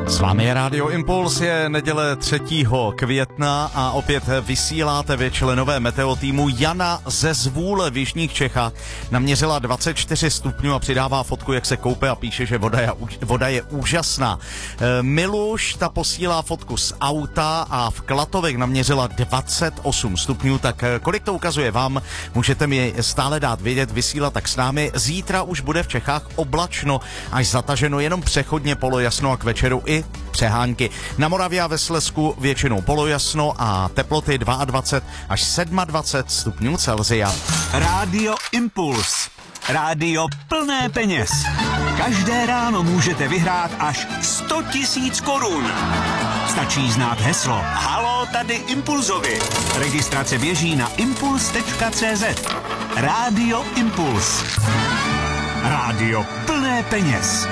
S vámi je Radio Impuls, je neděle 3. května a opět vysíláte vy členové meteo týmu. Jana ze Zvůle v jižních Čechách naměřila 24 stupňů a přidává fotku, jak se koupe a píše, že voda je úžasná. Miluš ta posílá fotku z auta a v Klatovech naměřila 28 stupňů, tak kolik to ukazuje vám, můžete mi stále dát vědět, vysílat tak s námi. Zítra už bude v Čechách oblačno až zataženo, jenom přechodně polojasno a k večeru i přehánky. Na Moravě a ve Slezsku většinou polojasno a teploty 22 až 27 stupňů Celsia. Rádio Impuls. Rádio plné peněz. Každé ráno můžete vyhrát až 100 000 korun. Stačí znát heslo Haló, tady Impulzovi. Registrace běží na impuls.cz. Rádio Impuls. Rádio plné peněz.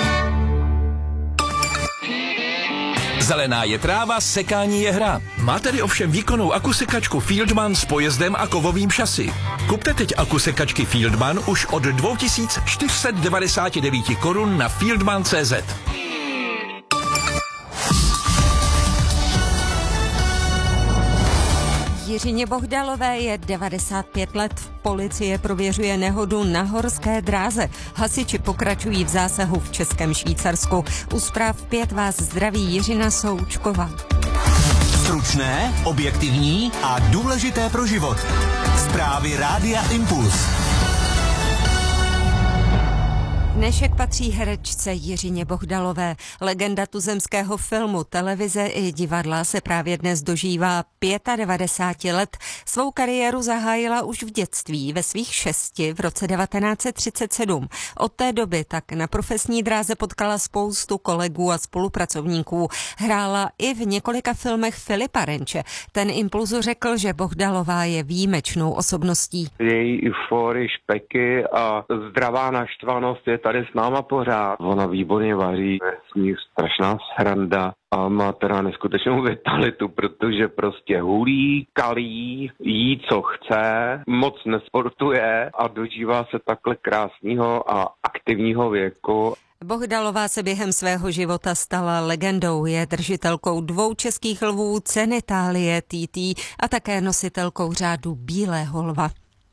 Zelená je tráva, sekání je hra. Má tedy ovšem výkonnou akusekačku Fieldman s pojezdem a kovovým šasy. Kupte teď akusekačky Fieldman už od 2499 korun na fieldman.cz. Jiřině Bohdalové je 95 let. Policie prověřuje nehodu na horské dráze. Hasiči pokračují v zásahu v Českém Švýcarsku. U zpráv 5 vás zdraví Jiřina Součková. Stručné, objektivní a důležité pro život. Zprávy Rádia Impuls. Dnešek patří herečce Jiřině Bohdalové. Legenda tuzemského filmu, televize i divadla se právě dnes dožívá 95 let. Svou kariéru zahájila už v dětství, ve svých 6 v roce 1937. Od té doby tak na profesní dráze potkala spoustu kolegů a spolupracovníků. Hrála i v několika filmech Filipa Renče. Ten Impulzu řekl, že Bohdalová je výjimečnou osobností. Její euforii, špeky a zdravá naštvanost je tady s náma pořád. Ona výborně vaří, je s ní strašná sranda a má teda neskutečnou vitalitu, protože prostě hulí, kalí, jí co chce, moc nesportuje a dožívá se takhle krásného a aktivního věku. Bohdalová se během svého života stala legendou, je držitelkou 2 českých lvů, ceny Thálie TT a také nositelkou řádu Bílého lva.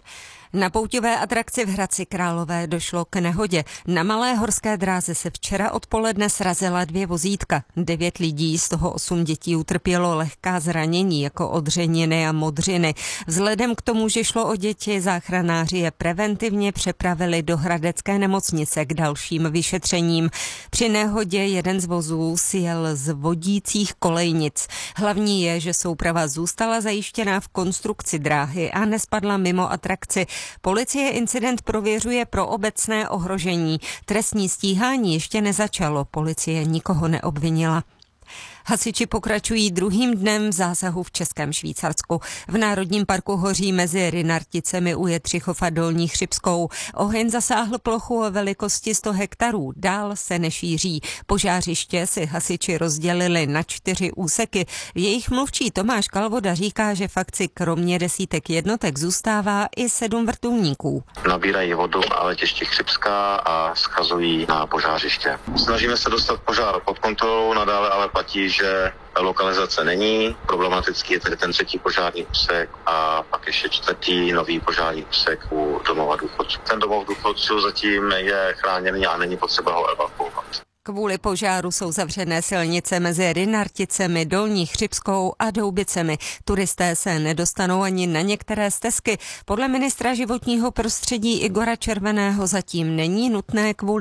Na pouťové atrakci v Hradci Králové došlo k nehodě. Na malé horské dráze se včera odpoledne srazila 2 vozítka. 9 lidí, z toho 8 dětí utrpělo lehká zranění jako odřeniny a modřiny. Vzhledem k tomu, že šlo o děti, záchranáři je preventivně přepravili do hradecké nemocnice k dalším vyšetřením. Při nehodě jeden z vozů sjel z vodících kolejnic. Hlavní je, že souprava zůstala zajištěná v konstrukci dráhy a nespadla mimo atrakci. Policie incident prověřuje pro obecné ohrožení. Trestní stíhání ještě nezačalo, policie nikoho neobvinila. Hasiči pokračují druhým dnem v zásahu v Českém Švýcarsku. V Národním parku hoří mezi Rynarticemi u Jetřichov a Dolní Chřibskou. Oheň zasáhl plochu o velikosti 100 hektarů. Dál se nešíří. Požářiště si hasiči rozdělili na 4 úseky. Jejich mluvčí Tomáš Kalvoda říká, že v akci kromě desítek jednotek zůstává i 7 vrtulníků. Nabírají vodu na letišti Chřibská a schazují na požářiště. Snažíme se dostat požár pod kontrolu, nadále ale platí, že lokalizace není. Problematický je tedy ten 3. požární úsek a pak ještě 4. nový požární úsek u domova důchodců. Ten domov důchodců zatím je chráněný a není potřeba ho evakuovat. Kvůli požáru jsou zavřené silnice mezi Rynarticemi, Dolní Chřibskou a Doubicemi. Turisté se nedostanou ani na některé stezky. Podle ministra životního prostředí Igora Červeného zatím není nutné kvůli